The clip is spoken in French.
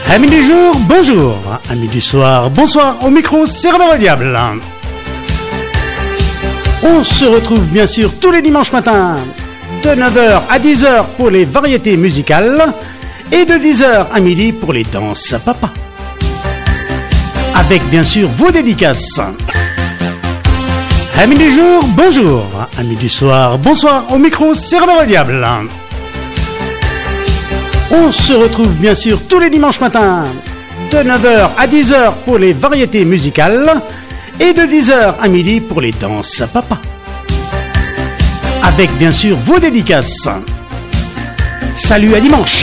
Amis du jour, bonjour. Amis du soir, bonsoir. Au micro, c'est Robert le Diable. On se retrouve bien sûr tous les dimanches matins de 9h à 10h pour les variétés musicales et de 10h à midi pour les danses papa. Avec bien sûr vos dédicaces. Amis du jour, bonjour. Amis du soir, bonsoir. Au micro, c'est Robert le Diable. On se retrouve bien sûr tous les dimanches matins de 9h à 10h pour les variétés musicales et de 10h à midi pour les danses papa. Avec bien sûr vos dédicaces. Salut à dimanche.